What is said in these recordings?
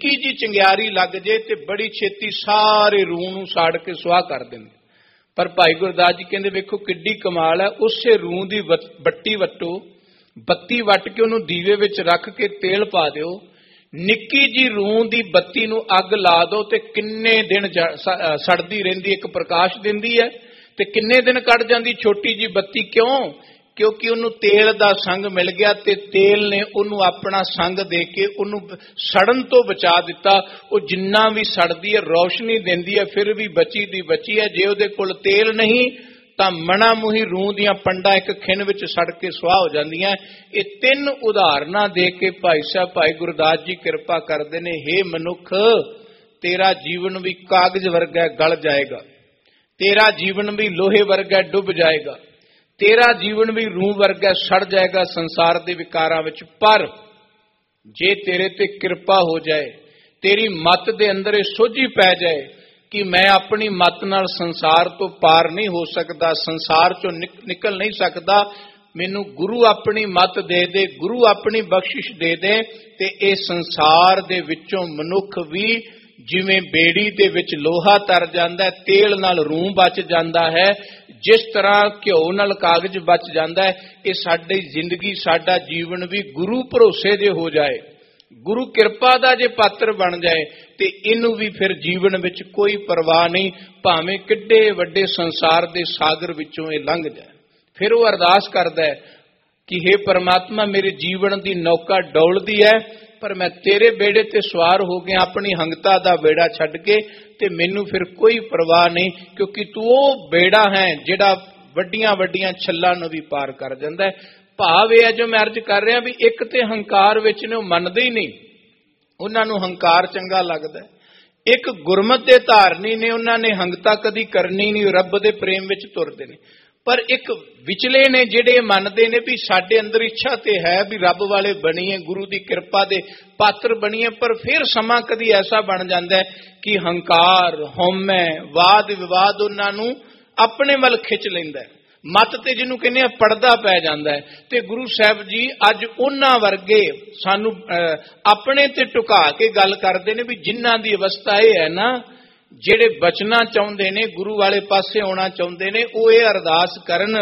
ਨਿੱਕੀ जी ਚੰਗਿਆਰੀ ਲੱਗ ਜੇ ਤੇ बड़ी छेती सारे रूह नूं साड़ के सुआह कर दिंदे। पर भाई गुरदास जी कहते वेखो किड्डी कमाल है, उसे रूह की बट्टी वट्टो, बत्ती वट के उन्होंने दीवे विच रख के तेल पा दिओ, निक्की जी रूह की बत्ती नूं अग ला दो ते किन्ने दिन सड़दी रहिंदी, एक प्रकाश दिंदी है ते किन्ने दिन कट जांदी छोटी जी बत्ती। क्यों? क्योंकि उन्होंने तेल का संग मिल गया ते तेल ने उन्होंने अपना संग दे के उन्होंने सड़न तो बचा दिता। वो जिन्ना भी सड़दी है रोशनी देंदी है, फिर भी बची दी बची है। जे उहदे कोल तेल नहीं तां मना मुही रूह दियां पंडा एक खिन विच सड़ के सुआह हो जांदियां। ये तीन उदाहरणां दे के भाई साहब भाई गुरदास जी कृपा करदे ने, हे मनुख तेरा जीवन भी कागज वर्गा गल जाएगा, तेरा जीवन भी लोहे वर्गा डुब जाएगा, तेरा जीवन भी रूह वर्गा सड़ जाएगा संसार के विकारां विच। पर जे तेरे ते कृपा हो जाए, तेरी मत दे अंदर सोझी पै जाए कि मैं अपनी मत नाल संसार तो पार नहीं हो सकता, संसार चों निकल नहीं सकता, मैनू गुरु अपनी मत दे दे, गुरु अपनी बख्शिश दे दे, ते इह संसार दे विचों मनुख भी जिवें बेड़ी दे विच लोहा तर जांदा है, तेल नाल रूह बच जांदा है, जिस तरह घ्यो नाल कागज बच जांदा है, ये साडी जिंदगी साडा जीवन भी गुरु भरोसे जे हो जाए, गुरु कृपा दा जे पात्र बन जाए ते इनू भी फिर जीवन विच कोई परवाह नहीं, भावें किड्डे वड्डे संसार दे सागर विचों ये लंघ जाए। फिर वो अरदास करदा है कि हे परमात्मा मेरे जीवन दी नौका डोलदी है, पर मैं तेरे बेड़े ते सवार हो गया अपनी हंगता दा बेड़ा छड्ड के, ते मैनू फिर कोई परवाह नहीं, क्योंकि तू वो बेड़ा है जिहड़ा वड्डियां वड्डियां छल्लां नूं भी पार कर जांदा है। भाव यह है जो मैं अर्ज कर रहा भी एक ते हंकार विच ने मनदे ही नहीं, उन्हां नूं हंकार चंगा लगदा है। एक गुरमत दे धारनी ने उन्हां ने हंगता कदी करनी नहीं, रब दे प्रेम विच तुरदे ने। पर एक विचले ने जिहड़े मनदे ने भी साडे अंदर इच्छा ते है भी रब वाले बणीए, गुरु की कृपा दे पात्र बणीए, पर फिर समा कदी ऐसा बन जाता है कि हंकार हौमै वाद विवाद उन्हां नूं अपने वल खिच लैंदा है, मत ते जिन्हों कहने पड़दा पै जांदा है। ते गुरु साहब जी अज उन्हां वर्गे सानू अपने ते टुका के गल करदे ने भी जिन्हां दी अवस्था यह है ना, ਜਿਹੜੇ बचना चाहुंदे ने गुरु वाले पासे आना चाहुंदे ने, वो ये अरदास करन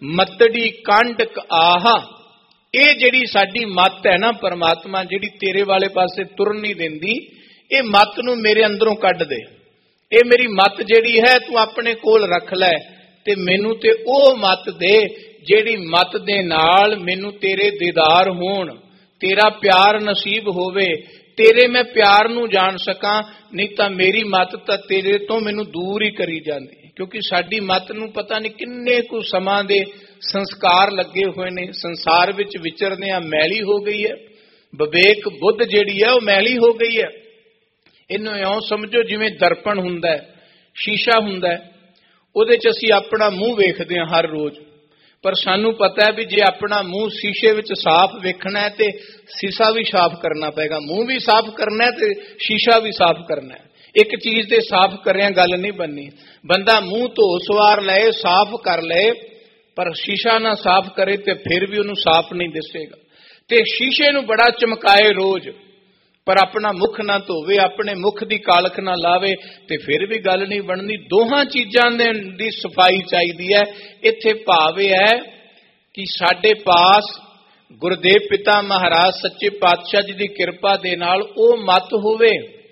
मतड़ी कांडक आहा। ये जिहड़ी साडी मत है ना परमात्मा, जिहड़ी तेरे वाले पासे तुरन नहीं देंदी, ये मत नूं मेरे अंदरों कढ दे। ये मेरी मत जिहड़ी है तू अपने कोल रख लै, ते मैनू ते ओ मत दे जिहड़ी मत दे नाल मैनू तेरे दीदार होण, तेरा प्यार नसीब होवे, तेरे मैं प्यार नूं जान सकां। नहीं तां मेरी मत तां तेरे तो मैनू दूर ही करी जांदी, क्योंकि साडी मत नूं पता नहीं किन्ने कु समां दे संस्कार लगे हुए ने, संसार विच विचरदे आ मैली हो गई है, विवेक बुद्ध जिहड़ी है वो मैली हो गई है। इहनूं इउं समझो जिवें दर्पण हुंदा है, शीशा हुंदा है, उहदे च असीं अपना मूँह वेखदे हां हर रोज़, पर सानू पता है भी जे अपना मूँह शीशे विच साफ वेखना है तो शीशा भी साफ करना पेगा, मूँह भी साफ करना है तो शीशा भी साफ करना है। एक चीज दे साफ करिया गल नहीं बननी। बंदा मूँह धो सवार ले साफ कर ले, पर शीशा ना साफ करे तो फिर भी उन्होंने साफ नहीं दिसेगा। ते शीशे नूं बड़ा चमकाए रोज, पर अपना मुख ना धोवे, अपने मुख की कालख ना लावे, तो फिर भी गल नहीं बननी। दोहां चीजां दी सफाई चाहिदी है। इत्थे भाव है कि साडे पास गुरुदेव पिता महाराज सच्चे पातशाह जी की कृपा दे नाल ओ मत होवे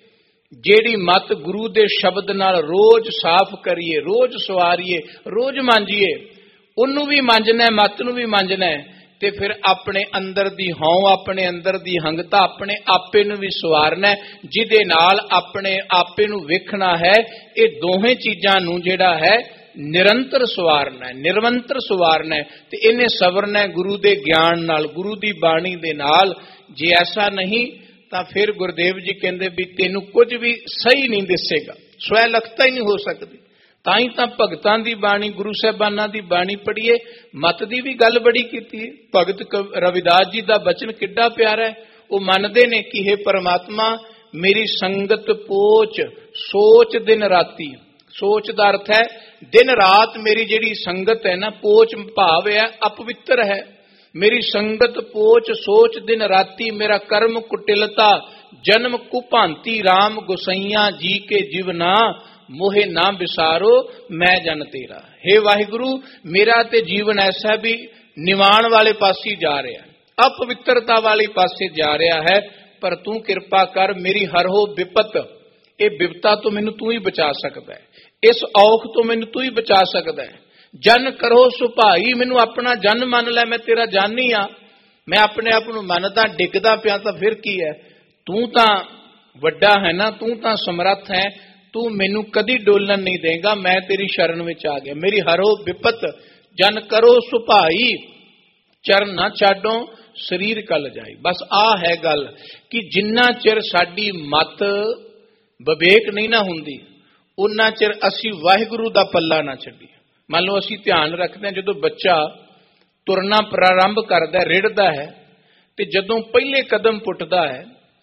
जेड़ी मत गुरु दे शब्द नाल रोज साफ करिए, रोज सवारिए, रोज मांजिए। उन्नू भी मांजना है, मत नूं भी मांजना है, ते फिर अपने अंदर दी हौं, अपने अंदर दी हंगता, अपने आपे नूं भी सवारना है, जिदे नाल अपने आपे नूं वेखना है। ये दोहें चीजां नूं जिहड़ा है निरंतर सवारना है, निरंतर सवारना है, ते इन्हें सवरना है गुरु दे ज्ञान नाल, गुरु दी बाणी दे नाल। जे ऐसा नहीं तां फिर गुरुदेव जी कहंदे भी तैनूं कुछ भी सही नहीं दिसेगा, स्वैलखता ही नहीं हो सकती। ताई तां भगतां दी बाणी, गुरु साहिबानां दी बाणी पढ़िए। मत दी भी गल बड़ी कीती है। भगत रविदास जी दा बचन किड्डा प्यारा है। वो मनदे ने कि हे परमात्मा मेरी संगत पोच, सोच दिन राती। सोच दा अर्थ है दिन रात मेरी जिहड़ी संगत है ना, पोच भाव है अपवित्र है। मेरी संगत पोच सोच दिन राती, मेरा कर्म कुटिलता जन्म कुभांति, राम गोसैया जी के जीवना, मोहे ना विसारो मैं जन तेरा। हे वाहिगुरु, मेरा ते जीवन ऐसा भी निवाण वाले पासे जा रहा है, अपवित्रता वाले पासे जा रहा है, पर तू किरपा कर, मेरी हर हो विपत, ये विपता तो मैनू तू ही बचा सकता है, इस औख तो मैनू तू ही बचा सकता है। जन करो सुभाई, मैनू अपना जन मन लै, मैं तेरा जानी हाँ, मैं अपने आप नूं मनदा डिगदा पिया तां फिर की है, तू तां वड्डा है ना, तू तां समर्थ है, तू मैनू कदी डोलन नहीं देगा, मैं तेरी शरण विच आ गया। मेरी हरो विपत, जन करो सुभाई, चरण ना छाडो शरीर कल जाई। बस आ है गल कि जिन्ना चिर साडी मत विवेक नहीं ना हुंदी, उन्ना चिर असी वाहिगुरु दा पल्ला ना छड्डीए। मान लो असी ध्यान रखते हैं, जदों बच्चा तुरना प्रारंभ करता है, रिड़दा है, ते जदों पहले कदम पुटदा है,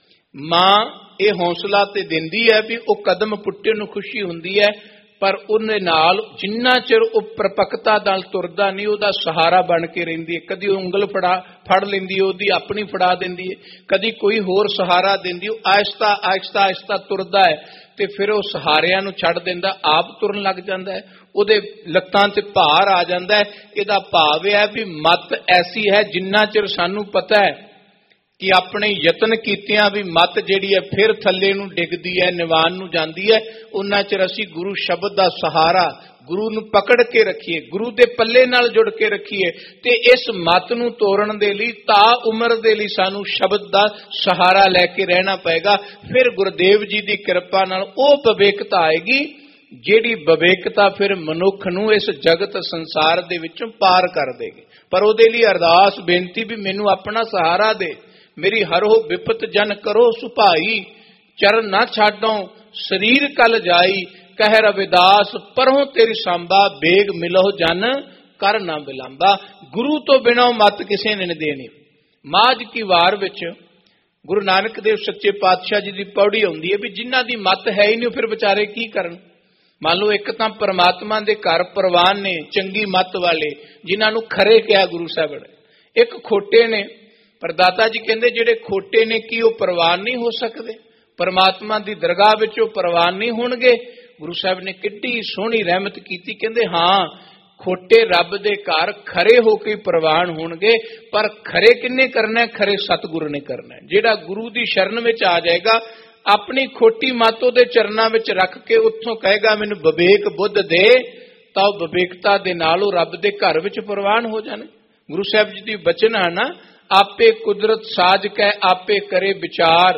मां ये हौसला ते दिंदी है भी वो कदम पुट्टे नूं खुशी हुंदी है, पर उन्हें नाल जिन्ना चिर वो प्रपक्ता नाल तुरदा नहीं, उहदा सहारा बन के रहिंदी है। कदी उंगल फड़ लैंदी है, उहदी अपनी फड़ा दिंदी है, कदी कोई होर सहारा दिंदी, आहिस्ता आहिस्ता आहिस्ता तुरदा है, ते फिर वो सहारियां नूं छड्ड दिंदा, आप तुरन लग जांदा है, उहदे लत्तां ते भार आ जांदा है। इहदा भाव है भी मत ऐसी है, जिन्ना चिर सानूं पता है कि अपने यतन कीतियां भी मत जिहड़ी है फिर थल्ले नूं डिगदी है, निवान नूं जांदी है, उन्ना चिर असीं गुरु शब्द दा सहारा, गुरु नूं पकड़ के रखीए, गुरु दे पल्ले नाल जुड़ के रखीए, ते इस मत नूं तोड़न दे लई ता उमर दे लई सानूं शब्द दा सहारा लैके रहना पएगा। फिर गुरुदेव जी दी किरपा नाल ओह विवेकता आएगी, जिहड़ी विवेकता फिर मनुख नूं इस जगत संसार दे विचों पार कर देगी। पर उहदे लई अरदास बेनती भी मैनूं अपना सहारा दे, मेरी हर हो विपत जन करो सुभाई, चरण ना छाडो शरीर कल जाई, कह रविदास परहों तेरी सांबा, बेग मिलो जन कर ना बिलांबा। गुरु तो बिना मत किसी ने नहीं देनी। माज की वार विच गुरु नानक देव सच्चे पातशाह जी की पौड़ी आउंदी है भी जिन्हां दी मत है ही नहीं, फिर बेचारे की करन। मान लो एक तां परमात्मा दे घर परवान ने चंगी मत वाले, जिन्हां नूं खरे कहा गुरु साहब ने, एक खोटे ने, पर दाता जी कहते जिहड़े खोटे ने की वो परवान नहीं हो सकते, परमात्मा की दरगाह विच वो परवान नहीं होणगे। गुरु साहब ने किड्डी सोहनी रहमत की, कहते हाँ खोटे रब दे घर खरे होके परवान होणगे, पर खरे किन्ने करना है, खरे सतगुरु ने करना है। जिहड़ा गुरु की शरण विच आ जाएगा, अपनी खोटी मत उहदे चरनां विच रख के उत्थों कहेगा मैनूं विवेक बुद्ध दे, तां विवेकता दे नाल रब दे घर विच परवान हो जाणे। गुरु साहब जी दी बचन है ना, आपे कुदरत साज कै आपे करे विचार,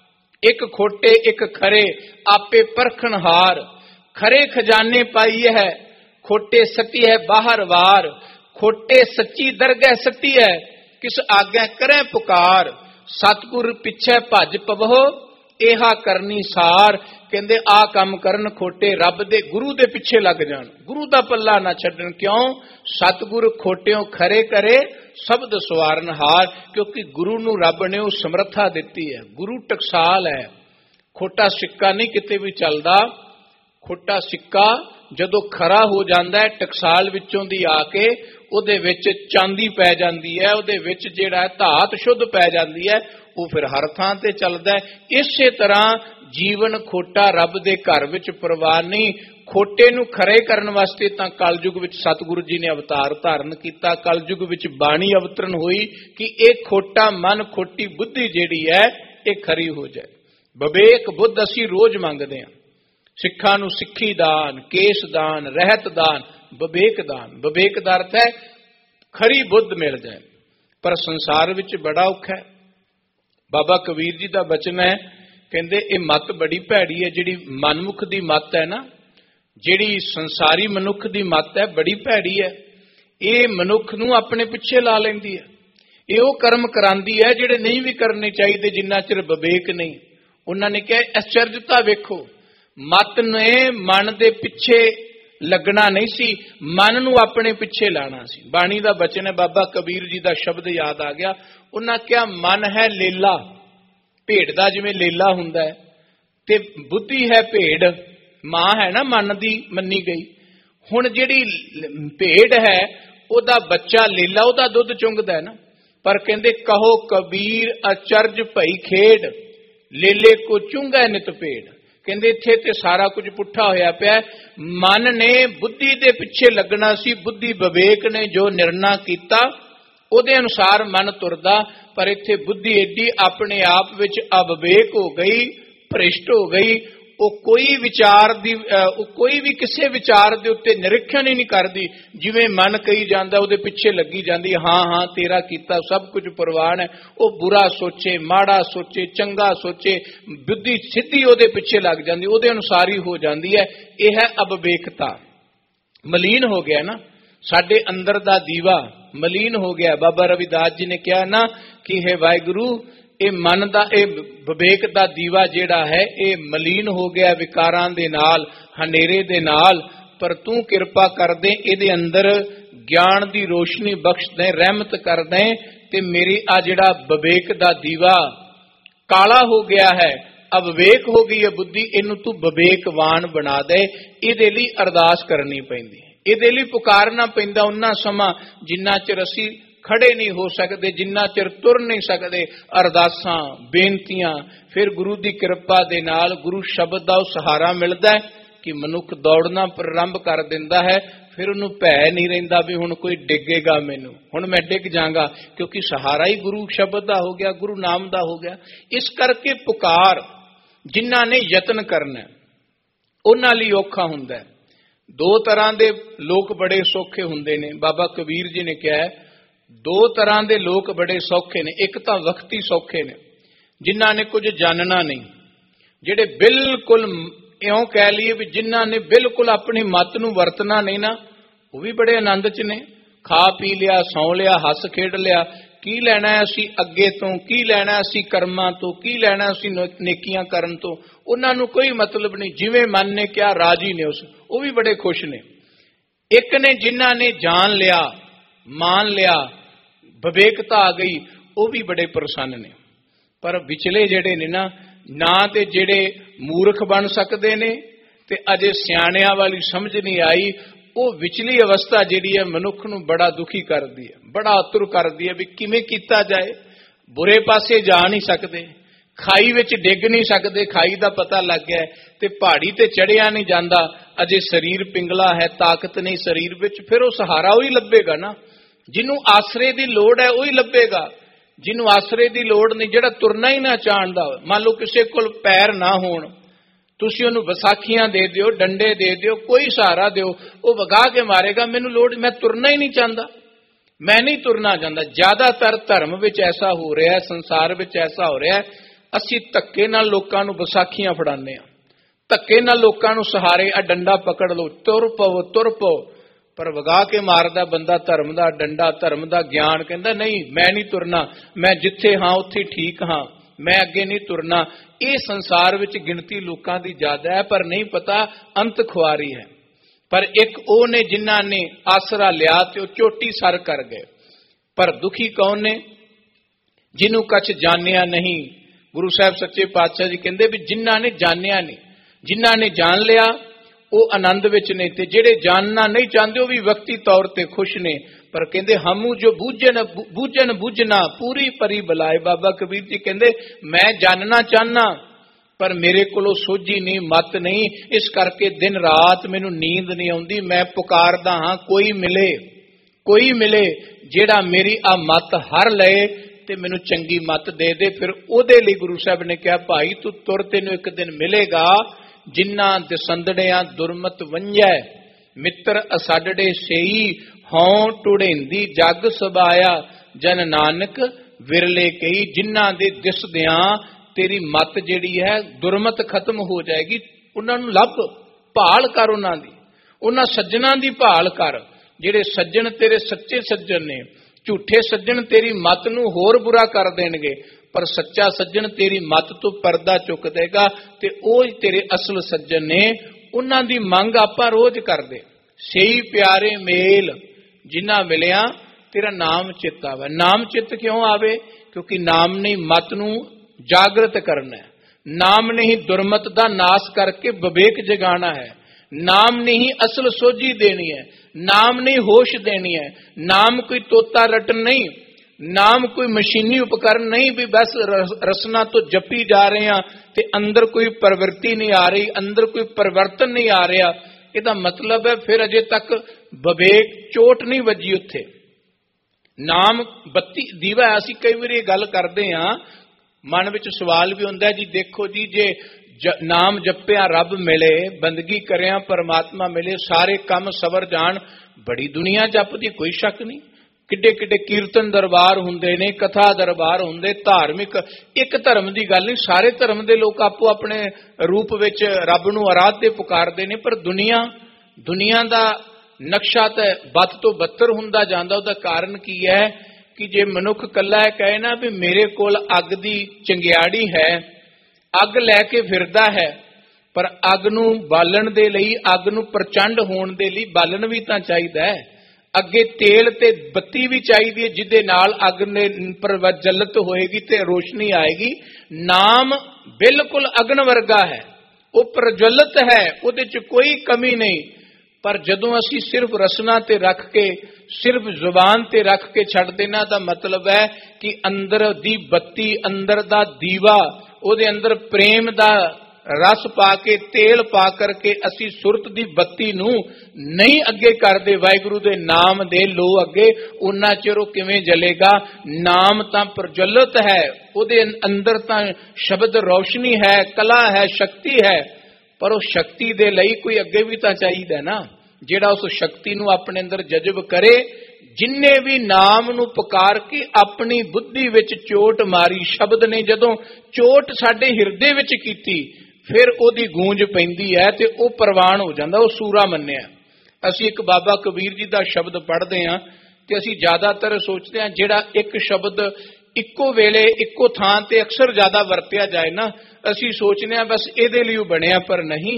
एक खोटे एक खरे आपे परखण हार, खरे खजाने पाई है, खोटे सती है बाहर वार, खोटे सच्ची दरगह सती है, किस आगे करें पुकार, सतगुर पिछे भज पवो एहा करनी सार। कहते आ काम करन खोटे रब दे गुरु दे पिछे लग जान, गुरु दा पल्ला ना छड्डण। क्यों? सतगुर खोटियों खरे करे शब्द सवारन हार, क्योंकि गुरु नूं रब ने वो समर्था दिती है। गुरु टकसाल है, खोटा सिक्का नहीं किते भी चलदा। खोटा सिक्का जदों खरा हो जाता है, टकसाल विचों दी आके उहदे विच चांदी पै जांदी है, उहदे विच जिहड़ा धात शुद्ध पै जांदी है, वो फिर हर थां ते चलदा है। इसे तरह जीवन खोटा रब दे घर विच परवान नहीं। खोटे नूं खरे करन वास्ते तां कलयुग विच सतगुरु जी ने अवतार धारण कीता, कलयुग विच बाणी अवतरण हुई कि एक खोटा मन खोटी बुद्धि जिहड़ी है ये खरी हो जाए। विवेक बुद्ध असीं रोज मंगदे हां, सिक्खां नूं सिੱਖੀ दान, केस दान, रहत दान, विवेक दान। विवेक दा अर्थ है खरी बुद्ध मिल जाए, पर संसार विच बड़ा औखा है। बाबा कबीर जी दा बचन है, कहंदे ये मत बड़ी भैड़ी है, जिहड़ी मनमुख दी मत है ना, जिहड़ी संसारी मनुख दी मत है बड़ी भैड़ी है। ये मनुख नूं अपने पिछे ला लैंदी है, ये वो कर्म करांदी है जिहड़े नहीं भी करने चाहिए जिन्ना चिर विवेक नहीं। उन्होंने कहा आश्चर्यता वेखो, मत ने मन दे पिछे लगना नहीं सी, मन नूं अपने पिछे लाना सी। बाणी दा बचन है, बाबा कबीर जी दा शब्द याद आ गया। उन्होंने क्या मन है लेला, भेड़ दा जिवें लेला हुंदा है, ते बुद्धि है भेड़, मां है ना मन दी मन्नी गई। हुण जिहड़ी भेड़ है ओदा बच्चा लेला ओदा दुध चुंगदा है ना, पर कहते कहो कबीर अचरज भई खेड, लेले को चुंगा नित पेड़। कहते इत्थे ते सारा कुछ पुट्ठा होया पिया। मन ने बुद्धि दे पिछे लगना सी, बुद्धि विवेक ने जो निर्णय कीता ਉਹਦੇ अनुसार मन तुरदा, पर इत्थे बुद्धि एडी अपने आप विच अविवेक हो गई, भ्रिष्ट हो गई। वो कोई विचार दी कोई भी किसी विचार दे उत्ते निरीक्षण ही नहीं करदी, जिवें मन कही जांदा उहदे पिछे लगी जांदी। हाँ हाँ तेरा कीता सब कुछ प्रवान है। वो बुरा सोचे, माड़ा सोचे, चंगा सोचे, बुद्धि सीधी उहदे पिछे लग जांदी, उहदे अनुसार ही हो जांदी है। यह है अविवेकता। मलीन हो गया ना साडे अंदर दा दीवा, मलीन हो गया। बाबा रविदास जी ने कहा ना कि हे वाहिगुरु, ये मन दा ये विवेक दा दीवा जेड़ा है ये मलीन हो गया विकारां दे नाल, हनेरे दे नाल। पर तू किरपा कर दे, इहदे अंदर ज्ञान दी रोशनी बख्श दे, रहमत कर दे, ते मेरी आ जेड़ा विवेक दा दीवा काला हो गया है, अविवेक हो गई है बुद्धि, इनू तू विवेकवान बना दे। इहदे लई अरदास करनी पैंदी, इहदे लई पुकारना पैंदा उन्ना समा जिन्ना चिर असीं खड़े नहीं हो सकते, जिन्ना चिर तुर नहीं सकते। अरदासां बेनतियां, फिर गुरु की कृपा दे नाल गुरु शब्द का सहारा मिलता है कि मनुख दौड़ना प्रारंभ कर दिंदा है। फिर उन्होंने भै नहीं रहिंदा भी हुण कोई डिगेगा, मैनू हुण मैं डिग जांगा, क्योंकि सहारा ही गुरु शब्द का हो गया, गुरु नाम का हो गया। इस करके पुकार जिन्हां ने यतन करना उन्हां लई औखा हुंदा है। दो तरह के लोग बड़े सौखे हुंदे ने। बाबा कबीर जी ने कहा है दो तरह के लोग बड़े सौखे ने। एक तो वक्ती सौखे ने जिन्हां ने कुछ जानना नहीं, जिहड़े बिल्कुल इउं कह लीए भी जिन्हां ने बिल्कुल अपनी मत नूं वरतना नहीं ना, वो भी बड़े आनंद च ने। खा पी लिया, सौ लिया, हस खेड लिया, की लैना असी अगे तो, की लैना असी कर्मां तो, की लैना असी नेकियां करन तो, उन्हां नूं कोई मतलब नहीं। जिवें मन ने क्या राजी ने, उस वो भी बड़े खुश ने। एक ने जिन्हां ने जान लिया, मान लिया, विवेकता आ गई, वो भी बड़े प्रसन्न ने। पर विचले जेड़े ने ना ते जेड़े मूर्ख बन सकते ने ते अजे सियाणियां वाली समझ नहीं आई, वो विचली अवस्था जिहड़ी है मनुख नूं बड़ा दुखी करदी है, बड़ा आतुर करदी है भी किवें कीता जाए। बुरे पासे जा नहीं सकते, खाई विच डिग नहीं सकते, खाई दा पता लग गया ते पहाड़ी ते चढ़िया नहीं जांदा, अजे शरीर पिंगला है, ताकत नहीं शरीर विच। फिर वो सहारा वही लभेगा ना, जिन्हों आसरे की लोड़ है वही लभेगा। जिन्हों आसरे की लोड़ नहीं, जिहड़ा तुरना ही ना चाहता, मान लो किसी कोल पैर ना होण, तुसीं उहनूं विसाखियां दे दिओ, डंडे दे दिओ, कोई सहारा दिओ, वो वगा के मारेगा, मैनूं लोड़, मैं तुरना ही नहीं चाहता, मैं नहीं तुरना चाहता। ज्यादातर धर्म विच ऐसा हो रहा है, संसार विच ऐसा हो रहा है, असीं धक्के नाल लोकां नूं विसाखियां फड़ाने आ, धक्के नाल लोकां नूं सहारे आ डंडा पकड़ लो, तुर पवो तुर पवो। पर वगा के मारदा बंदा धर्म का डंडा, धर्म का ज्ञान, कहता नहीं मैं नहीं तुरना, मैं जिथे हाँ उत्थे ठीक हाँ, मैं अगे नहीं तुरना। ये संसार विच गिनती लोकां दी ज्यादा है, पर नहीं पता अंत खुआरी है। पर एक वो ने जिन्हां ने आसरा लिया ते वो चोटी सर कर गए। पर दुखी कौन ने? जिन्हों कछ जानिया नहीं। गुरु साहब सच्चे पातशाह जी कहते भी जिन्हां ने जानिया नहीं, जिन्हां ने जान लिया वो आनंद विच ने, ते जेड़े जानना नहीं चाहते वो भी वक्ती तौर ते खुश ने। पर कहते हमू जो बूझन बूझना पूरी परी बलाए। बाबा कबीर जी कहते मैं जानना चाहना पर मेरे कोलों सोझी नहीं, मत नहीं, इस करके दिन रात मैनू नींद नहीं आउंदी। मैं पुकारदा हाँ कोई मिले जेड़ा मेरी आ मत हर लए ते मैनू चंगी मत दे दे। फिर ओदे लई गुरु साहब ने कहा भाई तू तुर, तैनू एक दिन मिलेगा जिन्ना दसंदड़िया दुरमत वंजै, मित्र असाडड़े सेई, हों टुड़ेंदी जग सबाया, जन नानक विरले कई। जिन्ना दे दिसदियां तेरी मत जिहड़ी है दुरमत खत्म हो जाएगी, उन्हां नूं लभ, भाल कर उन्हां दी, उन्हां सज्जणां दी भाल कर जिहड़े सज्जण तेरे सच्चे सज्जण ने। झूठे सज्जण तेरी मत नूं होर बुरा कर देणगे, पर सच्चा सज्जन तेरी मत तो पर्दा चुक देगा ते ओह तेरे असल सज्जन ने। उन्हां दी मंग आपां रोज करदे। सही प्यारे मेल जिन्हां मिलिया तेरा नाम चित आवे। नाम चित क्यों आवे? क्योंकि नाम ने मत नूं जागृत करना है, नाम ने ही दुरमत दा नाश करके विवेक जगाना है, नाम ने ही असल सोझी देनी है, नाम ने होश देनी है। नाम कोई तोता रटन नहीं, नाम कोई मशीनी उपकरण नहीं भी बस रसना तो जपी जा रहे हैं ते अंदर कोई प्रवृत्ति नहीं आ रही, अंदर कोई परिवर्तन नहीं आ रहा। ਇਹਦਾ मतलब है फिर अजे तक विवेक चोट नहीं वजी उत्थे। नाम बत्ती दीवा है। ਅਸੀਂ कई वारी गल करते हाँ, मन विच सवाल भी हुंदा जी, देखो जी जे नाम जपिया रब मिले, बंदगी करिया परमात्मा मिले, सारे काम सवर जान, बड़ी दुनिया जपदी, कोई शक नहीं। किड्डे किड्डे कीर्तन दरबार हुंदे ने, कथा दरबार हुंदे, धार्मिक एक धर्म की गल नहीं, सारे धर्म के लोग आपो अपने रूप विच रब नूं आराधदे पुकारदे ने। पर दुनिया दा नक्शा तो बद तो बदतर हुंदा जांदा। उहदा कारण की है कि जे मनुख कला कहे ना भी मेरे कोल अग दी चंगियाड़ी है, अग लैके फिरदा है, पर अग नूं बालण दे लई, अग नूं प्रचंड होण दे लई बालण भी तां चाहीदा है, अगे तेल ते बत्ती भी चाहिए जिदे नाल अग ने प्रज्वलित होएगी ते रोशनी आएगी। नाम बिल्कुल अग्न वर्गा है, वो प्रज्वलित है, उहदे च कोई कमी नहीं। पर जदों असी सिर्फ रसना ते रख के, सिर्फ जुबान ते रख के छड़ देना, दा मतलब है कि अंदर दी बत्ती, अंदर दा दीवा, उहदे अंदर प्रेम दा रस पा के, तेल पा करके असी सुरत दी बत्ती नूं नहीं अगे करदे वाहिगुरू दे नाम दे लो अगे, उन्ना चिर ओह किवें जलेगा। नाम तां प्रज्वलित है, उहदे अंदर तां शब्द रोशनी है, कला है, शक्ति है, पर उस शक्ति दे लई कोई अगे भी तां चाहीदा ना, जिहड़ा उस शक्ति नूं अपने अंदर जज्ब करे। जिन्ने भी नाम नूं पुकार के अपनी बुद्धि विच चोट मारी, शब्द ने जदों चोट साडे हिरदे विच कीती, फिर ओदी गूंज पैंदी है ते ओ प्रवान हो जांदा, ओ सूरा मन्निया। असीं एक बाबा कबीर जी दा शब्द पढ़दे हां ते असीं ज्यादातर सोचते हां जिहड़ा एक शब्द इक्को वेले इक्को थां ते अक्सर ज्यादा वरतिया जाए ना, असीं सोचने हां बस इहदे लई बणिया, पर नहीं।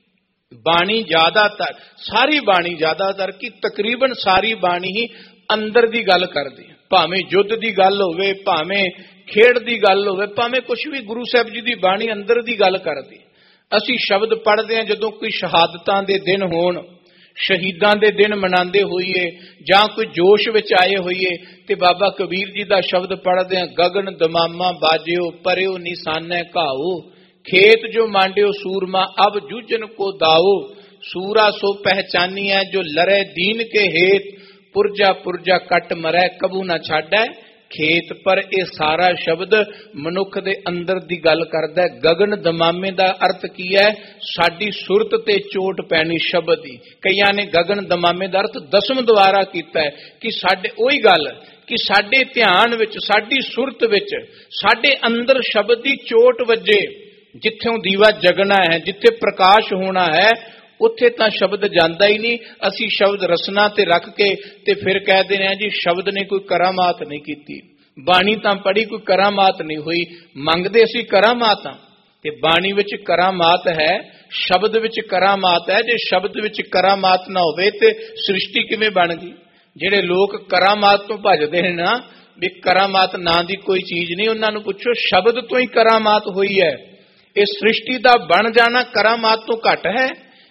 बाणी ज्यादातर, सारी बाणी ज्यादातर की तकरीबन सारी बाणी ही अंदर दी गल करदी है। भावें युद्ध दी गल होवे, भावें खेड़ दी गल होवे, भावें कुछ भी, गुरु साहब जी दी बाणी अंदर दी गल करदी। असीं शब्द पढ़दे हां जदों कोई शहादतां दे दिन होण, शहीदां दे दिन मनांदे होईए, जां कोई जोश विच आए होईए, ते बाबा कबीर जी दा शब्द पढ़दे हां, गगन दमामा बाजियो परियो निशाने घाओ, खेत जो मांडियो सूरमा अब जूझन को दाओ, सूरा सो पहचानी है जो लरे दीन के हेत, पुरजा पुरजा कट मरै कबू ना छाड़ै खेत। पर यह सारा शब्द मनुख दे अंदर दी गल करदा है। गगन दमामे दा अर्थ की है? साडी सुरत ते चोट पैनी शब्द दी। कईयां ने गगन दमामे दा अर्थ दसम द्वारा कीता है कि साडे ओही गल कि साडे ध्यान विच, साडी सुरत विच, साडे अंदर शब्द दी चोट वजे। जिथों दीवा जगना है, जिथे प्रकाश होना है, उत्थे तां शब्द जांदा ही नहीं। असी शब्द रसना ते रख के ते फिर कह देने हैं जी शब्द ने कोई करामात नहीं कीती, बाणी तां पढ़ी कोई करामात नहीं हुई। मंगदे असी करामात हां ते बाणी विच करामात है, शब्द विच करामात है। जे शब्द विच करामात ना होवे ते सृष्टि किवें बन गई? जिहड़े लोग करामात तो भजदे ने ना, भी करामात नां दी कोई चीज नहीं, उन्हां नूं पुछो शब्द तो ही करामात हुई है। इस सृष्टि दा बन जाना करामात तो घट है।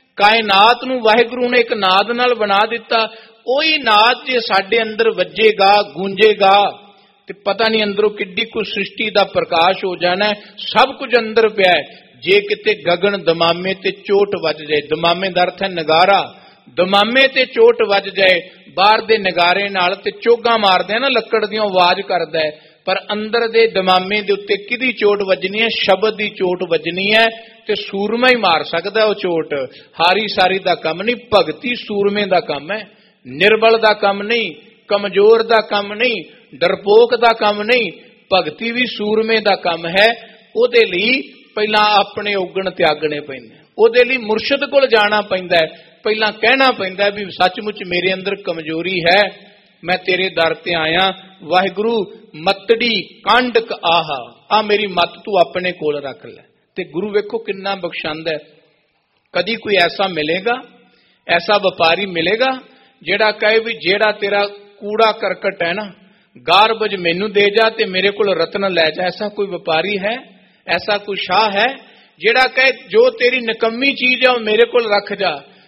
कायनात नूं वाहिगुरू ने एक नाद नाल बना दिता। ओही नाद जे साडे अंदर वजेगा, गूंजेगा ते पता नहीं अंदरों किड्डी कोई सृष्टि दा प्रकाश हो जाना है। सब कुछ अंदर पिया है। जे किते गगन दमामे ते चोट वज जाए, दमामे दा अर्थ है नगारा, दमामे ते चोट वज जाए, बाहर दे नगारे नाल ते चोगा मारदे ना लक्कड़ दी आवाज करदा है, पर अंदर दे दमामे दे उत्ते किदी चोट वजनी है? शब्द दी चोट वजनी है। ते सूरमा ही मार सकदा वो चोट। हारी सारी दा काम नहीं, भगती सूरमे दा काम है। निर्बल दा काम नहीं, कमजोर दा काम नहीं, डरपोक दा काम नहीं, भगती भी सूरमे दा काम है। ओदे लई पहला अपने औगण त्यागने पैंदे, ओदे लई मुर्शद कोल जाना पैंदा है। पहला कहना पैंदा है भी सचमुच मेरे अंदर कमजोरी है, मैं तेरे दर ते आया, वाहिगुरू मतड़ी कांडक आहा, आ मेरी मत तू अपने कोल रख ले। ते गुरु वेखो किन्ना बख्शांदा है। कदी कोई ऐसा मिलेगा, ऐसा व्यापारी मिलेगा जेड़ा कहे भी जेड़ा तेरा कूड़ा करकट है ना, गारबज मैनू दे जा ते मेरे कोल रत्न लै जा? ऐसा कोई व्यापारी है? ऐसा कोई शाह है जेड़ा कहे जो तेरी निकम्मी चीज है वो मेरे कोल रख जा,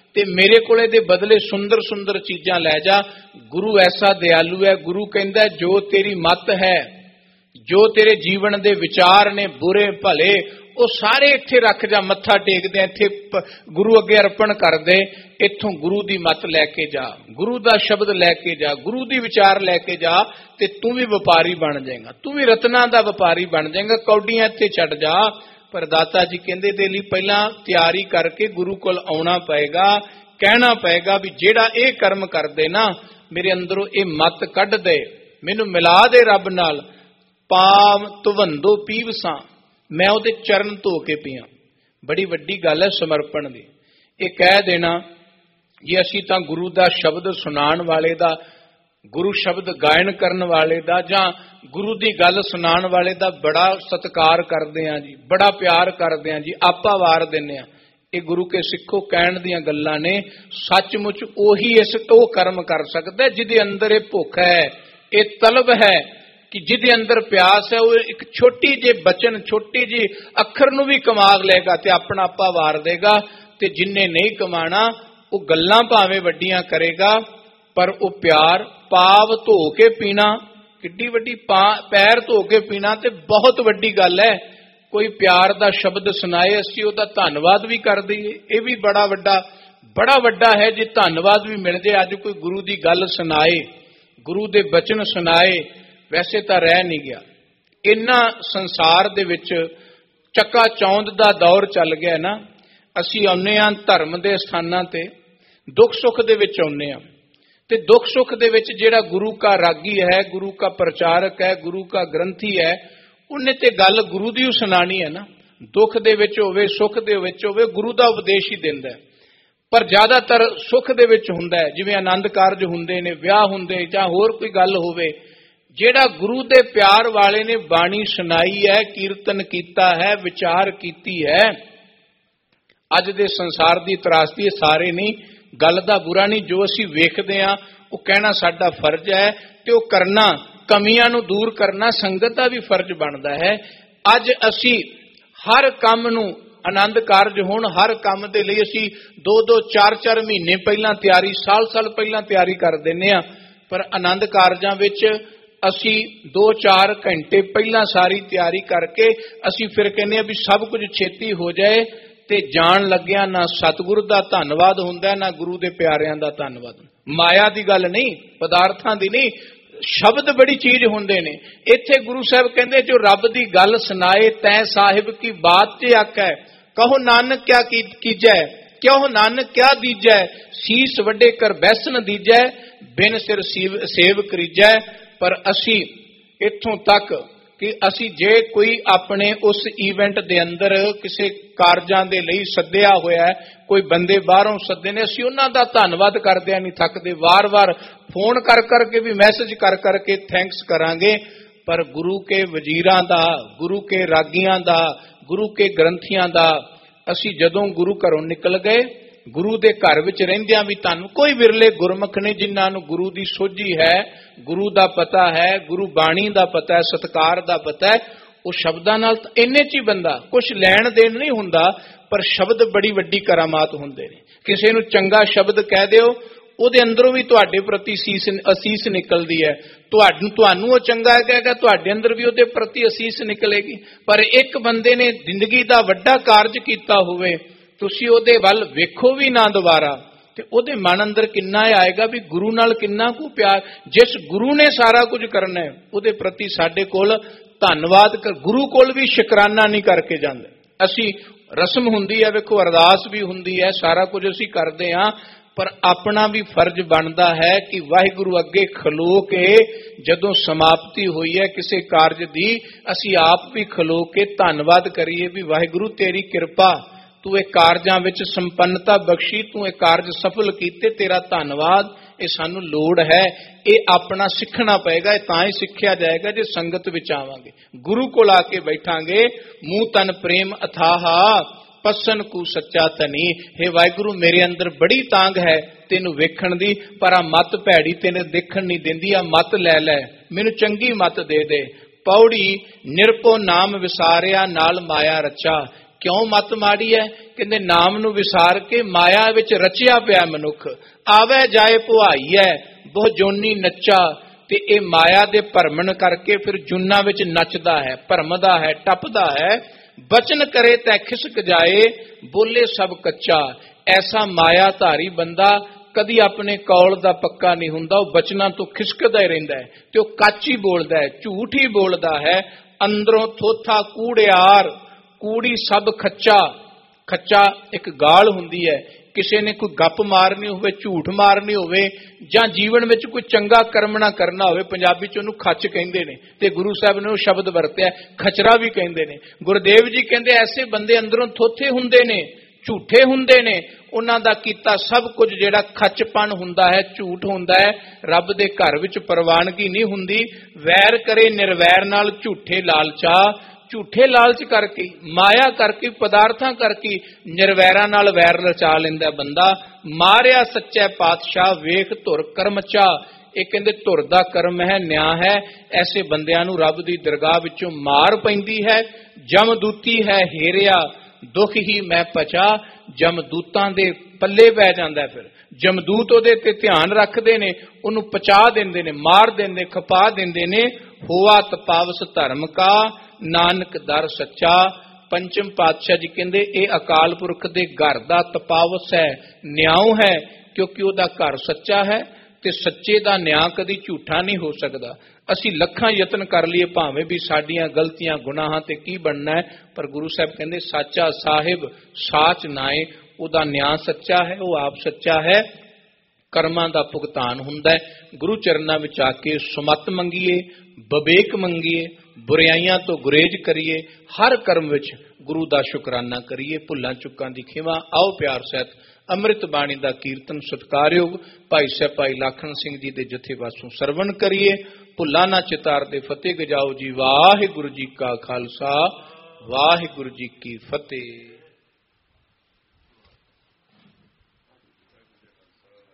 ਤੇ ਮੇਰੇ ਕੋਲੇ ਦੇ ਬਦਲੇ ਸੁੰਦਰ ਸੁੰਦਰ ਚੀਜ਼ਾਂ ਲੈ ਜਾ। ਗੁਰੂ ਐਸਾ ਦਿਆਲੂ ਹੈ, ਗੁਰੂ ਕਹਿੰਦਾ ਜੋ ਤੇਰੀ ਮੱਤ ਹੈ, ਜੋ ਤੇਰੇ ਜੀਵਨ ਦੇ ਵਿਚਾਰ ਨੇ ਬੁਰੇ ਭਲੇ, ਉਹ ਸਾਰੇ ਇੱਥੇ ਰੱਖ ਜਾ, ਮੱਥਾ ਟੇਕਦੇ ਇੱਥੇ ਗੁਰੂ ਅੱਗੇ ਅਰਪਣ ਕਰਦੇ। ਇੱਥੋਂ ਗੁਰੂ ਦੀ ਮੱਤ ਲੈ ਕੇ ਜਾ, ਗੁਰੂ ਦਾ ਸ਼ਬਦ ਲੈ ਕੇ ਜਾ, ਗੁਰੂ ਦੀ ਵਿਚਾਰ ਲੈ ਕੇ ਜਾ, ਤੇ ਤੂੰ ਵੀ ਵਪਾਰੀ ਬਣ ਜਾਏਗਾ, ਤੂੰ ਵੀ ਰਤਨਾਂ ਦਾ ਵਪਾਰੀ ਬਣ ਜਾਏਗਾ। ਕੌਡੀਆਂ ਇੱਥੇ ਛੱਡ ਜਾ। ਪਰ ਦਾਤਾ ਜੀ ਕਹਿੰਦੇ ਦੇ ਲਈ ਪਹਿਲਾਂ ਤਿਆਰੀ ਕਰਕੇ ਗੁਰੂ ਕੋਲ ਆਉਣਾ ਪਏਗਾ, ਕਹਿਣਾ ਪਏਗਾ ਵੀ ਜਿਹੜਾ ਇਹ ਕਰਮ ਕਰਦੇ ਨਾ, ਮੇਰੇ ਅੰਦਰੋਂ ਇਹ ਮੱਤ ਕੱਢ ਦੇ, ਮੈਨੂੰ ਮਿਲਾ ਦੇ ਰੱਬ ਨਾਲ। ਪਾਵ ਧਵੰਦੋ ਪੀਵਸਾਂ, ਮੈਂ ਉਹਦੇ ਚਰਨ ਧੋ ਕੇ ਪੀਆਂ। ਬੜੀ ਵੱਡੀ ਗੱਲ ਹੈ ਸਮਰਪਣ ਦੀ। ਇਹ ਕਹਿ ਦੇਣਾ ਜੇ ਅਸੀਂ ਤਾਂ ਗੁਰੂ ਦਾ ਸ਼ਬਦ ਸੁਣਾਉਣ ਵਾਲੇ ਦਾ, ਗੁਰੂ ਸ਼ਬਦ ਗਾਇਨ ਕਰਨ ਵਾਲੇ ਦਾ, ਜਾਂ ਗੁਰੂ ਦੀ ਗੱਲ ਸੁਣਾਉਣ ਵਾਲੇ ਦਾ ਬੜਾ ਸਤਿਕਾਰ ਕਰਦੇ ਹਾਂ ਜੀ, ਬੜਾ ਪਿਆਰ ਕਰਦੇ ਹਾਂ ਜੀ, ਆਪਾ ਵਾਰ ਦਿੰਦੇ ਹਾਂ, ਇਹ ਗੁਰੂ ਕੇ ਸਿੱਖੋ ਕਹਿਣ ਦੀਆਂ ਗੱਲਾਂ ਨੇ। ਸੱਚਮੁੱਚ ਉਹੀ ਉਹ ਕਰਮ ਕਰ ਸਕਦਾ ਜਿਹਦੇ ਅੰਦਰ ਇਹ ਭੁੱਖ ਹੈ, ਇਹ ਤਲਬ ਹੈ, ਕਿ ਜਿਹਦੇ ਅੰਦਰ ਪਿਆਸ ਹੈ। ਉਹ ਇੱਕ ਛੋਟੀ ਜਿਹੀ ਬਚਨ, ਛੋਟੀ ਜਿਹੀ ਅੱਖਰ ਨੂੰ ਵੀ ਕਮਾ ਲਏਗਾ ਤੇ ਆਪਣਾ ਆਪਾ ਵਾਰ ਦੇਗਾ। ਤੇ ਜਿੰਨੇ ਨਹੀਂ ਕਮਾਣਾ ਉਹ ਗੱਲਾਂ ਭਾਵੇਂ ਵੱਡੀਆਂ ਕਰੇਗਾ, ਪਰ ਉਹ ਪਿਆਰ ਪਾਵ ਧੋ ਕੇ ਪੀਣਾ, ਕਿੱਡੀ ਵੱਡੀ ਪੈਰ ਧੋ ਕੇ ਪੀਣਾ ਤੇ ਬਹੁਤ ਵੱਡੀ ਗੱਲ ਹੈ। ਕੋਈ ਪਿਆਰ ਦਾ ਸ਼ਬਦ ਸੁਣਾਏ, ਅਸੀਂ ਉਹਦਾ ਧੰਨਵਾਦ ਵੀ ਕਰ ਦਈਏ, ਇਹ ਵੀ ਬੜਾ ਵੱਡਾ ਹੈ। ਜੇ ਧੰਨਵਾਦ ਵੀ ਮਿਲ ਜੇ, ਅੱਜ ਕੋਈ ਗੁਰੂ ਦੀ ਗੱਲ ਸੁਣਾਏ, ਗੁਰੂ ਦੇ ਬਚਨ ਸੁਣਾਏ, ਵੈਸੇ ਤਾਂ ਰਹਿ ਨਹੀਂ ਗਿਆ। ਇੰਨਾ ਸੰਸਾਰ ਦੇ ਵਿੱਚ ਚੱਕਾ ਚੌਂਦ ਦਾ ਦੌਰ ਚੱਲ ਗਿਆ ਨਾ। ਅਸੀਂ ਆਉਂਦੇ ਹਾਂ ਧਰਮ ਦੇ ਸਥਾਨਾਂ ਤੇ, ਦੁੱਖ ਸੁੱਖ ਦੇ ਵਿੱਚ ਆਉਂਦੇ ਹਾਂ, ਤੇ ਦੁੱਖ ਸੁੱਖ ਦੇ ਵਿੱਚ ਜਿਹੜਾ ਗੁਰੂ ਕਾ ਰਾਗੀ ਹੈ, ਗੁਰੂ ਕਾ ਪ੍ਰਚਾਰਕ ਹੈ, ਗੁਰੂ ਕਾ ਗ੍ਰੰਥੀ ਹੈ, ਉਹਨੇ ਤੇ ਗੱਲ ਗੁਰੂ ਦੀ ਸੁਣਾਣੀ ਹੈ ਨਾ। ਦੁੱਖ ਦੇ ਵਿੱਚ ਹੋਵੇ, ਸੁੱਖ ਦੇ ਵਿੱਚ ਹੋਵੇ, ਗੁਰੂ ਦਾ ਉਪਦੇਸ਼ ਹੀ ਦਿੰਦਾ। ਪਰ ਜ਼ਿਆਦਾਤਰ ਸੁੱਖ ਦੇ ਵਿੱਚ ਹੁੰਦਾ ਹੈ, ਜਿਵੇਂ ਆਨੰਦ ਕਾਰਜ ਹੁੰਦੇ ਨੇ, ਵਿਆਹ ਹੁੰਦੇ, ਜਾਂ ਹੋਰ ਕੋਈ ਗੱਲ ਹੋਵੇ, ਜਿਹੜਾ ਗੁਰੂ ਦੇ ਪਿਆਰ ਵਾਲੇ ਨੇ ਬਾਣੀ ਸੁਣਾਈ ਹੈ, ਕੀਰਤਨ ਕੀਤਾ ਹੈ, ਵਿਚਾਰ ਕੀਤੀ ਹੈ। ਅੱਜ ਦੇ ਸੰਸਾਰ ਦੀ ਤਰਾਸਦੀ ਸਾਰੇ ਨਹੀਂ, ਗੱਲ ਦਾ ਬੁਰਾ ਨਹੀਂ, ਜੋ ਅਸੀਂ ਵੇਖਦੇ ਹਾਂ ਉਹ ਕਹਿਣਾ ਸਾਡਾ ਫਰਜ਼ ਹੈ, ਤੇ ਉਹ ਕਰਨਾ, ਕਮੀਆਂ ਨੂੰ ਦੂਰ ਕਰਨਾ ਸੰਗਤ ਦਾ ਵੀ ਫਰਜ਼ ਬਣਦਾ ਹੈ। ਅੱਜ ਅਸੀਂ ਹਰ ਕੰਮ ਨੂੰ, ਆਨੰਦ ਕਾਰਜ ਹੋਣ, ਹਰ ਕੰਮ ਦੇ ਲਈ ਅਸੀਂ 2-2, 4-4 ਮਹੀਨੇ ਪਹਿਲਾਂ ਤਿਆਰੀ, ਸਾਲ ਪਹਿਲਾਂ ਤਿਆਰੀ ਕਰ ਦਿੰਦੇ ਹਾਂ। ਪਰ ਆਨੰਦ ਕਾਰਜਾਂ ਵਿੱਚ ਅਸੀਂ 2-4 ਘੰਟੇ ਪਹਿਲਾਂ ਸਾਰੀ ਤਿਆਰੀ ਕਰਕੇ ਅਸੀਂ ਫਿਰ ਕਹਿੰਦੇ ਹਾਂ ਵੀ ਸਭ ਕੁਝ ਛੇਤੀ ਹੋ ਜਾਏ, ਤੇ ਜਾਣ ਲੱਗਿਆ ਨਾ ਸਤਿਗੁਰੂ ਦਾ ਧੰਨਵਾਦ ਹੁੰਦਾ, ਨਾ ਗੁਰੂ ਦੇ ਪਿਆਰਿਆਂ ਦਾ ਧੰਨਵਾਦ। ਮਾਇਆ ਦੀ ਗੱਲ ਨਹੀਂ, ਪਦਾਰਥਾਂ ਦੀ ਨਹੀਂ, ਸ਼ਬਦ ਬੜੀ ਚੀਜ਼ ਹੁੰਦੇ ਨੇ। ਇੱਥੇ ਗੁਰੂ ਸਾਹਿਬ ਕਹਿੰਦੇ ਜੋ ਰੱਬ ਦੀ ਗੱਲ ਸੁਣਾਏ, ਤੈ ਸਾਹਿਬ ਕੀ ਬਾਤ ਤੇ ਆਕੈ, ਕਹੋ ਨਾਨਕ ਕਿਆ ਕੀਜੈ, ਕਿਉ ਨਾਨਕ ਕਿਆ ਦੀਜੈ, ਸੀਸ ਵੱਡੇ ਕਰ ਬੈਸਨ ਦੀਜੈ, ਬਿਨ ਸਿਰ ਸੇਵ ਕਰੀਜੈ। ਪਰ ਅਸੀਂ ਇੱਥੋਂ ਤੱਕ ਕਿ ਅਸੀਂ ਜੇ ਕੋਈ ਆਪਣੇ ਉਸ ਈਵੈਂਟ ਦੇ ਅੰਦਰ ਕਿਸੇ ਕਾਰਜਾਂ ਦੇ ਲਈ ਸੱਦਿਆ ਹੋਇਆ ਹੈ, ਕੋਈ ਬੰਦੇ ਬਾਹਰੋਂ ਸੱਦੇ ਨੇ, ਅਸੀਂ ਉਹਨਾਂ ਦਾ ਧੰਨਵਾਦ ਕਰਦਿਆਂ ਨਹੀਂ ਥੱਕਦੇ, ਵਾਰ-ਵਾਰ ਫੋਨ ਕਰ ਕਰਕੇ ਵੀ, ਮੈਸੇਜ ਕਰ ਕਰਕੇ ਥੈਂਕਸ ਕਰਾਂਗੇ। ਪਰ ਗੁਰੂ ਕੇ ਵਜ਼ੀਰਾਂ ਦਾ, ਗੁਰੂ ਕੇ ਰਾਗੀਆਂ ਦਾ, ਗੁਰੂ ਕੇ ਗ੍ਰੰਥੀਆਂ ਦਾ, ਅਸੀਂ ਜਦੋਂ ਗੁਰੂ ਘਰੋਂ ਨਿਕਲ ਗਏ, ਗੁਰੂ ਦੇ ਘਰ ਵਿੱਚ ਰਹਿੰਦਿਆਂ ਵੀ ਤੁਹਾਨੂੰ ਕੋਈ ਵਿਰਲੇ ਗੁਰਮੁਖ ਨੇ ਜਿਨ੍ਹਾਂ ਨੂੰ ਗੁਰੂ ਦੀ ਸੋਝੀ ਹੈ, ਗੁਰੂ ਦਾ ਪਤਾ ਹੈ, ਗੁਰੂ ਬਾਣੀ ਦਾ ਪਤਾ ਹੈ, ਸਤਿਕਾਰ ਦਾ ਪਤਾ ਹੈ। ਉਹ ਸ਼ਬਦਾਂ ਨਾਲ ਇੰਨੇ 'ਚ ਹੀ ਬੰਦਾ, ਕੁਛ ਲੈਣ ਦੇਣ ਨਹੀਂ ਹੁੰਦਾ, ਪਰ ਸ਼ਬਦ ਬੜੀ ਵੱਡੀ ਕਰਾਮਾਤ ਹੁੰਦੇ ਨੇ। ਕਿਸੇ ਨੂੰ ਚੰਗਾ ਸ਼ਬਦ ਕਹਿ ਦਿਓ, ਉਹਦੇ ਅੰਦਰੋਂ ਵੀ ਤੁਹਾਡੇ ਪ੍ਰਤੀ ਅਸੀਸ ਨਿਕਲਦੀ ਹੈ। ਤੁਹਾਨੂੰ ਉਹ ਚੰਗਾ ਕਹੇਗਾ, ਤੁਹਾਡੇ ਅੰਦਰ ਵੀ ਉਹਦੇ ਪ੍ਰਤੀ ਅਸੀਸ ਨਿਕਲੇਗੀ। ਪਰ ਇੱਕ ਬੰਦੇ ਨੇ ਜ਼ਿੰਦਗੀ ਦਾ ਵੱਡਾ ਕਾਰਜ ਕੀਤਾ ਹੋਵੇ, ਤੁਸੀਂ ਉਹਦੇ ਵੱਲ ਵੇਖੋ ਵੀ ਨਾ ਦੁਬਾਰਾ, ਤੇ ਉਹਦੇ ਮਨ ਅੰਦਰ ਕਿੰਨਾ ਆਏਗਾ ਵੀ ਗੁਰੂ ਨਾਲ ਕਿੰਨਾ ਕੁ ਪਿਆਰ। ਜਿਸ ਗੁਰੂ ਨੇ ਸਾਰਾ ਕੁਝ ਕਰਨਾ ਹੈ, ਉਹਦੇ ਪ੍ਰਤੀ ਸਾਡੇ ਕੋਲ ਧੰਨਵਾਦ, ਗੁਰੂ ਕੋਲ ਵੀ ਸ਼ੁਕਰਾਨਾ ਨਹੀਂ ਕਰਕੇ ਜਾਂਦੇ। ਅਸੀਂ ਰਸਮ ਹੁੰਦੀ ਹੈ, ਵੇਖੋ ਅਰਦਾਸ ਵੀ ਹੁੰਦੀ ਹੈ, ਸਾਰਾ ਕੁਝ ਅਸੀਂ ਕਰਦੇ ਹਾਂ, ਪਰ ਆਪਣਾ ਵੀ ਫਰਜ਼ ਬਣਦਾ ਹੈ ਕਿ ਵਾਹਿਗੁਰੂ ਅੱਗੇ ਖਲੋ ਕੇ ਜਦੋਂ ਸਮਾਪਤੀ ਹੋਈ ਹੈ ਕਿਸੇ ਕਾਰਜ ਦੀ, ਅਸੀਂ ਆਪ ਵੀ ਖਲੋ ਕੇ ਧੰਨਵਾਦ ਕਰੀਏ ਵੀ ਵਾਹਿਗੁਰੂ ਤੇਰੀ ਕਿਰਪਾ, ਤੂੰ ਇਹ ਕਾਰਜਾਂ ਵਿੱਚ ਸੰਪੰਨਤਾ ਬਖਸ਼ੀ, ਤੂੰ ਇਹ ਕਾਰਜ ਸਫਲ ਕੀਤੇ, ਤੇਰਾ ਧੰਨਵਾਦ, ਇਹ ਸਾਨੂੰ ਲੋੜ ਹੈ। ਇਹ ਆਪਣਾ ਸਿੱਖਣਾ ਪਏਗਾ, ਇਹ ਤਾਂ ਹੀ ਸਿੱਖਿਆ ਜਾਏਗਾ ਜੇ ਸੰਗਤ ਵਿੱਚ ਆਵਾਂਗੇ, ਗੁਰੂ ਕੋਲ ਆ ਕੇ ਬੈਠਾਂਗੇ। ਮੂੰਹ ਤਨ ਪ੍ਰੇਮ ਅਥਾਹਾ ਪਸਨ ਕੂ ਸੱਚਾ ਧਨੀ। ਹੇ ਵਾਹਿਗੁਰੂ, ਮੇਰੇ ਅੰਦਰ ਬੜੀ ਤਾਂਗ ਹੈ ਤੈਨੂੰ ਵੇਖਣ ਦੀ, ਪਰ ਆ ਮੱਤ ਭੈੜੀ ਤੈਨੂੰ ਦੇਖਣ ਨਹੀਂ ਦਿੰਦੀ, ਆ ਮੱਤ ਲੈ ਲੈ, ਮੈਨੂੰ ਚੰਗੀ ਮੱਤ ਦੇ ਦੇ। ਪੌੜੀ ਨਿਰਭਉ ਨਾਮ ਵਿਸਾਰਿਆ, ਨਾਲ ਮਾਇਆ ਰਚਾ। ਕਿਉਂ ਮੱਤ ਮਾੜੀ ਹੈ ਕਹਿੰਦੇ ਨਾਮ ਨੂੰ ਵਿਸਾਰ ਕੇ ਮਾਇਆ ਵਿੱਚ ਰਚਿਆ ਪਿਆ ਮਨੁੱਖ, ਆਵੇ ਜਾਏ ਭੁਆਈਐ ਬਹੁ ਜੋਨੀ ਨੱਚਾ। ਤੇ ਇਹ ਮਾਇਆ ਦੇ ਭਰਮਣ ਕਰਕੇ ਫਿਰ ਜੁਨਾ ਵਿੱਚ ਨੱਚਦਾ ਹੈ, ਭਰਮਦਾ ਹੈ, ਟੱਪਦਾ ਹੈ। ਬਚਨ ਕਰੇ ਤੈ ਖਿਸਕ ਜਾਏ ਬੋਲੇ ਸਭ ਕੱਚਾ। ਐਸਾ ਮਾਇਆ ਧਾਰੀ ਬੰਦਾ ਕਦੀ ਆਪਣੇ ਕੌਲ ਦਾ ਪੱਕਾ ਨਹੀਂ ਹੁੰਦਾ, ਉਹ ਬਚਨਾਂ ਤੋਂ ਖਿਸਕਦਾ ਹੀ ਰਹਿੰਦਾ ਹੈ ਤੇ ਉਹ ਕੱਚ ਹੀ ਬੋਲਦਾ ਹੈ, ਝੂਠ ਹੀ ਬੋਲਦਾ ਹੈ। ਅੰਦਰੋਂ ਥੋਥਾ ਕੂੜਿਆਰ, ਕੂੜੀ ਸਭ ਖੱਚਾ। ਖੱਚਾ ਇੱਕ ਗਾਲ ਹੁੰਦੀ ਹੈ, ਕਿਸੇ ਨੇ ਕੋਈ ਗੱਪ ਮਾਰਨੀ ਹੋਵੇ, ਝੂਠ ਮਾਰਨੀ ਹੋਵੇ, ਜਾਂ ਜੀਵਨ ਵਿੱਚ ਕੋਈ ਚੰਗਾ ਕਰਮ ਨਾ ਕਰਨਾ ਹੋਵੇ, ਪੰਜਾਬੀ ਚ ਉਹਨੂੰ ਖੱਚ ਕਹਿੰਦੇ ਨੇ, ਤੇ ਗੁਰੂ ਸਾਹਿਬ ਨੇ ਉਹ ਸ਼ਬਦ ਵਰਤਿਆ, ਖਚਰਾ ਵੀ ਕਹਿੰਦੇ ਨੇ। ਗੁਰਦੇਵ ਜੀ ਕਹਿੰਦੇ ਐਸੇ ਬੰਦੇ ਅੰਦਰੋਂ ਥੋਥੇ ਹੁੰਦੇ ਨੇ, ਝੂਠੇ ਹੁੰਦੇ ਨੇ, ਉਹਨਾਂ ਦਾ ਕੀਤਾ ਸਭ ਕੁਝ ਜਿਹੜਾ ਖੱਚਪਣ ਹੁੰਦਾ ਹੈ, ਝੂਠ ਹੁੰਦਾ ਹੈ, ਰੱਬ ਦੇ ਘਰ ਵਿੱਚ ਪ੍ਰਵਾਨਗੀ ਨਹੀਂ ਹੁੰਦੀ। ਵੈਰ ਕਰੇ ਨਿਰਵੈਰ ਨਾਲ ਝੂਠੇ ਲਾਲਚਾ। ਝੂਠੇ ਲਾਲਚ ਕਰਕੇ, ਮਾਇਆ ਕਰਕੇ, ਪਦਾਰਥਾਂ ਕਰਕੇ ਨਿਰਵੈਰਾਂ ਨਾਲ ਵੈਰ ਰਚਾ ਲੈਂਦਾ ਬੰਦਾ। ਮਾਰਿਆ ਸੱਚੇ ਪਾਤਸ਼ਾਹ ਵੇਖ ਧੁਰ ਕਰਮਚਾ। ਇਹ ਕਹਿੰਦੇ ਧੁਰ ਦਾ ਕਰਮ ਹੈ, ਨਿਆਂ ਹੈ। ਐਸੇ ਬੰਦਿਆਂ ਨੂੰ ਰੱਬ ਦੀ ਦਰਗਾਹ ਵਿੱਚੋਂ ਮਾਰ ਪੈਂਦੀ ਹੈ। ਜਮਦੂਤੀ ਹੈ ਹੇਰਿਆ ਦੁੱਖ ਹੀ ਮੈਂ ਪਚਾ। ਜਮਦੂਤਾਂ ਦੇ ਪੱਲੇ ਪੈ ਜਾਂਦਾ, ਫਿਰ ਜਮਦੂਤ ਉਹਦੇ ਤੇ ਧਿਆਨ ਰੱਖਦੇ ਨੇ, ਉਹਨੂੰ ਪਚਾ ਦਿੰਦੇ ਨੇ, ਮਾਰ ਦਿੰਦੇ, ਖਪਾ ਦਿੰਦੇ ਨੇ। ਹੋਆ ਤਪਾਵਸ ਧਰਮ ਕਾ ਨਾਨਕ ਦਰ ਸੱਚਾ। ਪੰਚਮ ਪਾਤਸ਼ਾਹ ਜੀ ਕਹਿੰਦੇ ਇਹ ਅਕਾਲ ਪੁਰਖ ਦੇ ਘਰ ਦਾ ਤਪਾਵਸ ਹੈ, ਨਿਆਂ ਹੈ, ਕਿਉਂਕਿ ਉਹਦਾ ਘਰ ਸੱਚਾ ਹੈ ਤੇ ਸੱਚੇ ਦਾ ਨਿਆਂ ਕਦੀ ਝੂਠਾ ਨਹੀਂ ਹੋ ਸਕਦਾ। ਅਸੀਂ ਲੱਖਾਂ ਯਤਨ ਕਰ ਲਈਏ, ਭਾਵੇਂ ਵੀ ਸਾਡੀਆਂ ਗਲਤੀਆਂ ਗੁਨਾਹਾਂ ਤੇ ਕੀ ਬਣਨਾ ਹੈ, ਪਰ ਗੁਰੂ ਸਾਹਿਬ ਕਹਿੰਦੇ ਸਾਚਾ ਸਾਹਿਬ ਸਾਚ ਨਾਏ। ਉਹਦਾ ਨਿਆਂ ਸੱਚਾ ਹੈ, ਉਹ ਆਪ ਸੱਚਾ ਹੈ। ਕਰਮਾਂ ਦਾ ਭੁਗਤਾਨ ਹੁੰਦਾ ਹੈ। ਗੁਰੂ ਚਰਨਾਂ ਵਿੱਚ ਆ ਕੇ ਸੁਮਤ ਮੰਗੀਏ, ਵਿਵੇਕ ਮੰਗੀਏ, ਬੁਰਾਈਆਂ ਤੋਂ ਗੁਰੇਜ਼ ਕਰੀਏ, ਹਰ ਕਰਮ ਵਿੱਚ ਗੁਰੂ ਦਾ ਸ਼ੁਕਰਾਨਾ ਕਰੀਏ, ਭੁੱਲਾਂ ਚੁੱਕਾਂ ਦੀ ਖਿਮਾ। ਆਓ ਪਿਆਰ ਸਹਿਤ ਅੰਮ੍ਰਿਤ ਬਾਣੀ ਦਾ ਕੀਰਤਨ ਸਤਿਕਾਰਯੋਗ ਭਾਈ ਸਾਹਿਬ ਭਾਈ ਲਾਖਣ ਸਿੰਘ ਜੀ ਦੇ ਜਥੇ ਵਾਸੋਂ ਸਰਵਣ ਕਰੀਏ। ਭੁੱਲਾਂ ਨਾ ਚਿਤਾਰ ਦੇ ਫਤਿਹ ਗਜਾਓ ਜੀ। ਵਾਹਿਗੁਰੂ ਜੀ ਕਾ ਖਾਲਸਾ, ਵਾਹਿਗੁਰੂ ਜੀ ਕੀ ਫਤਿਹ।